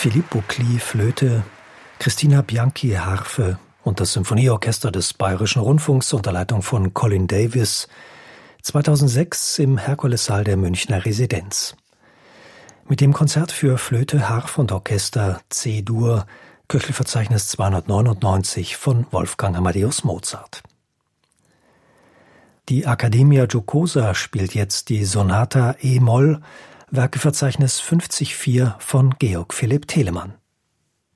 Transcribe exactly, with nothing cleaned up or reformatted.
Filippo Klee, Flöte, Christina Bianchi, Harfe und das Symphonieorchester des Bayerischen Rundfunks unter Leitung von Colin Davis, zweitausendsechs im Herkulessaal der Münchner Residenz. Mit dem Konzert für Flöte, Harfe und Orchester C-Dur, Köchelverzeichnis zweihundertneunundneunzig von Wolfgang Amadeus Mozart. Die Accademia Giocosa spielt jetzt die Sonata E-Moll, Werkeverzeichnis fünfzig vier von Georg Philipp Telemann.